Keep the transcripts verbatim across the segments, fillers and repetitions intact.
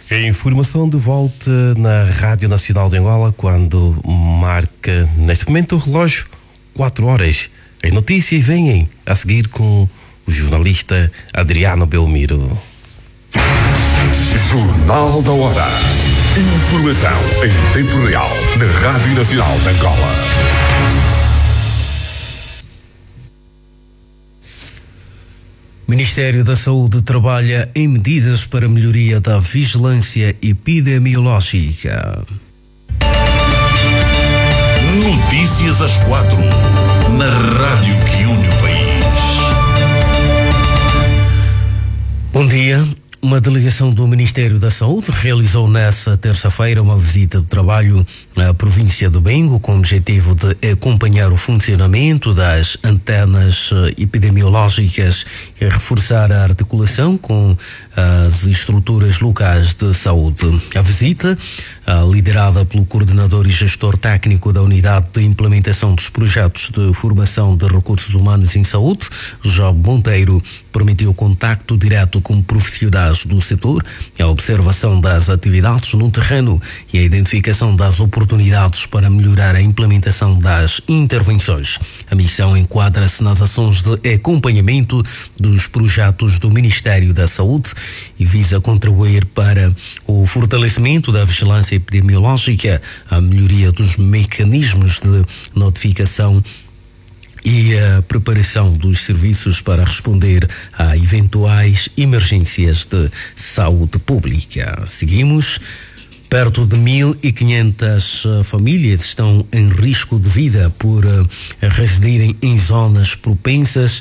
A informação de volta na Rádio Nacional de Angola quando marca, neste momento, o relógio quatro horas. As notícias vêm a seguir com o jornalista Adriano Belmiro. Jornal da Hora. Informação em tempo real na Rádio Nacional de Angola. O Ministério da Saúde trabalha em medidas para melhoria da vigilância epidemiológica. Notícias às quatro, na rádio que une o país. Bom dia. Uma delegação do Ministério da Saúde realizou nesta terça-feira uma visita de trabalho à província do Bengo com o objetivo de acompanhar o funcionamento das antenas epidemiológicas e reforçar a articulação com as estruturas locais de saúde. A visita, liderada pelo coordenador e gestor técnico da Unidade de Implementação dos Projetos de Formação de Recursos Humanos em Saúde, João Monteiro, permitiu contacto direto com profissionais do setor, a observação das atividades no terreno e a identificação das oportunidades para melhorar a implementação das intervenções. A missão enquadra-se nas ações de acompanhamento dos projetos do Ministério da Saúde e visa contribuir para o fortalecimento da vigilância epidemiológica, a melhoria dos mecanismos de notificação e a preparação dos serviços para responder a eventuais emergências de saúde pública. Seguimos. Perto de mil e quinhentas famílias estão em risco de vida por uh, residirem em zonas propensas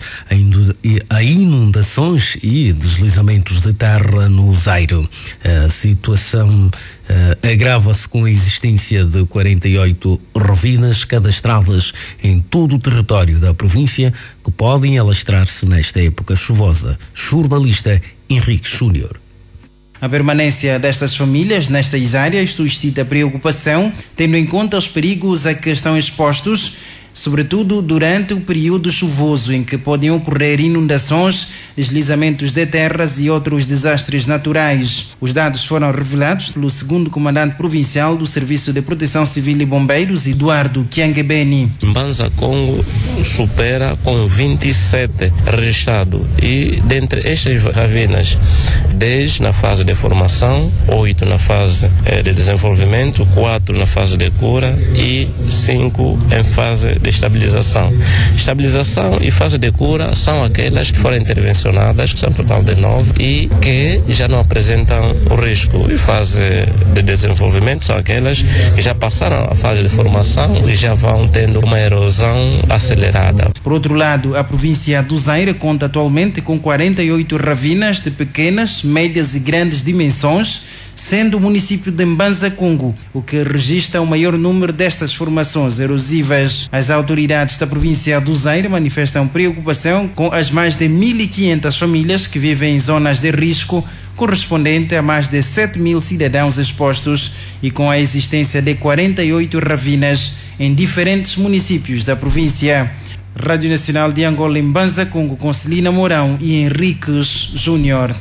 a inundações e deslizamentos de terra no Zairo. A situação uh, agrava-se com a existência de quarenta e oito ravinas cadastradas em todo o território da província que podem alastrar-se nesta época chuvosa. Jornalista Henrique Júnior. A permanência destas famílias nestas áreas suscita preocupação, tendo em conta os perigos a que estão expostos, sobretudo durante o período chuvoso, em que podem ocorrer inundações, deslizamentos de terras e outros desastres naturais. Os dados foram revelados pelo segundo comandante provincial do Serviço de Proteção Civil e Bombeiros, Eduardo Kiangebeni. Mbanza Congo supera com vinte e sete registrados e dentre estas ravinas, dez na fase de formação, oito na fase eh, de desenvolvimento, quatro na fase de cura e cinco em fase de estabilização. Estabilização e fase de cura são aquelas que foram intervencionadas, que são um total de nove, e que já não apresentam o risco. E fase de desenvolvimento são aquelas que já passaram a fase de formação e já vão tendo uma erosão acelerada. Por outro lado, a província do Zaire conta atualmente com quarenta e oito ravinas de pequenas, médias e grandes dimensões, sendo o município de Mbanza Congo o que registra o maior número destas formações erosivas. As autoridades da província do Zaire manifestam preocupação com as mais de mil e quinhentas famílias que vivem em zonas de risco, correspondente a mais de sete mil cidadãos expostos, e com a existência de quarenta e oito ravinas em diferentes municípios da província. Rádio Nacional de Angola, em Mbanza Congo, com Celina Mourão e Henriques Júnior.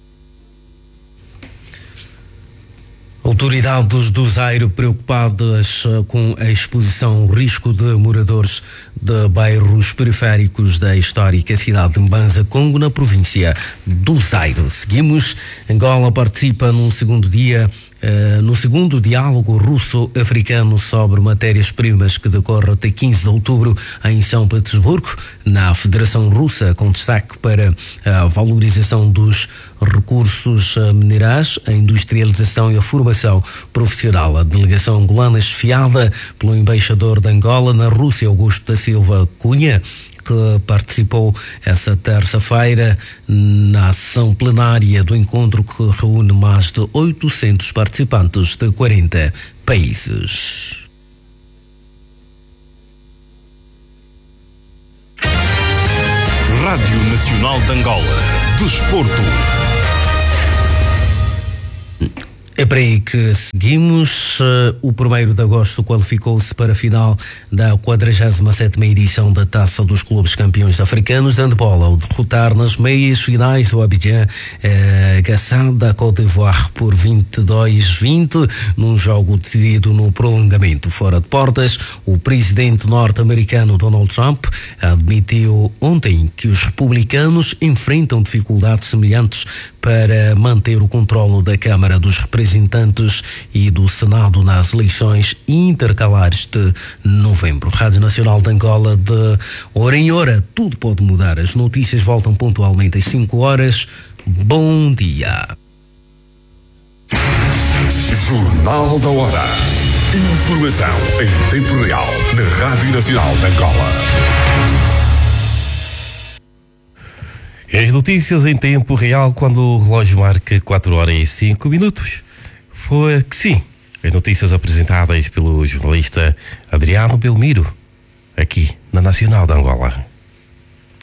Autoridades do Zaire preocupadas com a exposição ao risco de moradores de bairros periféricos da histórica cidade de Mbanza Congo, na província do Zaire. Seguimos. Angola participa num segundo dia Uh, no segundo diálogo russo-africano sobre matérias-primas, que decorre até quinze de outubro em São Petersburgo, na Federação Russa, com destaque para a valorização dos recursos minerais, a industrialização e a formação profissional. A delegação angolana, chefiada pelo embaixador de Angola na Rússia, Augusto da Silva Cunha, que participou essa terça-feira na sessão plenária do encontro, que reúne mais de oitocentos participantes de quarenta países. Rádio Nacional de Angola. Desporto. É por aí que seguimos. O primeiro de agosto qualificou-se para a final da quadragésima sétima edição da Taça dos Clubes Campeões Africanos de Handball, ao derrotar nas meias finais do Abidjan eh, Gassá da Côte d'Ivoire por vinte e dois a vinte, num jogo decidido no prolongamento. Fora de portas, o presidente norte-americano Donald Trump admitiu ontem que os republicanos enfrentam dificuldades semelhantes para manter o controlo da Câmara dos Representantes e do Senado nas eleições intercalares de novembro. Rádio Nacional de Angola, de hora em hora, tudo pode mudar. As notícias voltam pontualmente às cinco horas. Bom dia. Jornal da Hora. Informação em tempo real na Rádio Nacional de Angola. As notícias em tempo real quando o relógio marca quatro horas e cinco minutos. Foi que sim, as notícias apresentadas pelo jornalista Adriano Belmiro, aqui na Nacional de Angola.